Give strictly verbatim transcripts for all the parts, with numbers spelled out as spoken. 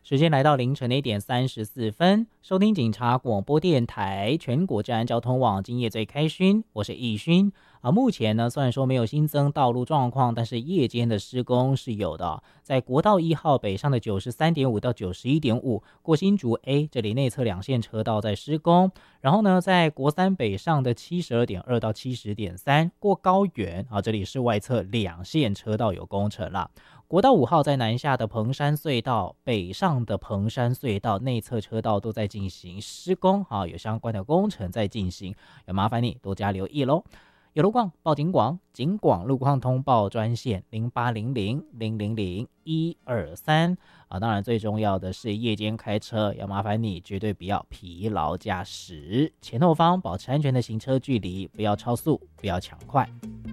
时间来到凌晨的一点三十四分，收听警察广播电台全国治安交通网，今夜最开勋，我是易勋啊。目前呢，虽然说没有新增道路状况，但是夜间的施工是有的。在国道一号北上的九十三点五到九十一点五，过新竹 A 这里内侧两线车道在施工。然后呢，在国三北上的七十二点二到七十点三，过高原啊，这里是外侧两线车道有工程啦。国道五号在南下的彭山隧道，北上的彭山隧道内侧车道都在进行施工啊，有相关的工程在进行，要麻烦你多加留意咯。有路况报警广，警广路况通报专线零八零零零零零一二三啊。当然最重要的是夜间开车，要麻烦你绝对不要疲劳驾驶，前后方保持安全的行车距离，不要超速，不要抢快。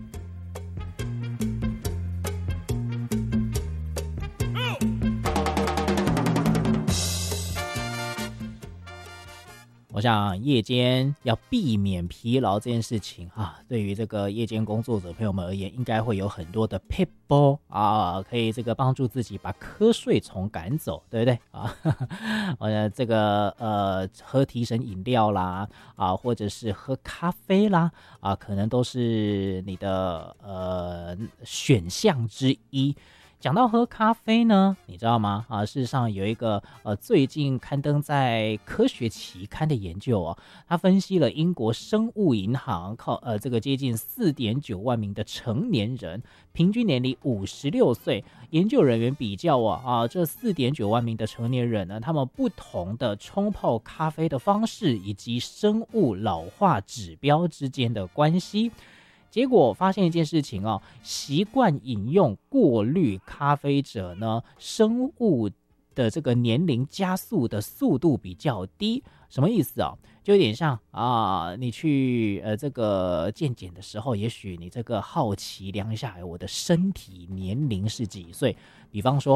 我想夜间要避免疲劳这件事情啊，对于这个夜间工作者朋友们而言，应该会有很多的撇步啊，可以这个帮助自己把瞌睡虫赶走，对不对啊？呃，这个呃，喝提神饮料啦，啊，或者是喝咖啡啦，啊，可能都是你的呃选项之一。讲到喝咖啡呢，你知道吗？啊，事实上有一个呃最近刊登在科学期刊的研究哦，它分析了英国生物银行靠呃这个接近 四点九万名的成年人，平均年龄五十六岁。研究人员比较啊啊这 四点九万名的成年人呢，他们不同的冲泡咖啡的方式以及生物老化指标之间的关系。结果发现一件事情哦，习惯饮用过滤咖啡者呢，生物的这个年龄加速的速度比较低。什么意思啊？就有点像啊，你去呃这个健检的时候，也许你这个好奇量一下，我的身体年龄是几岁？比方说。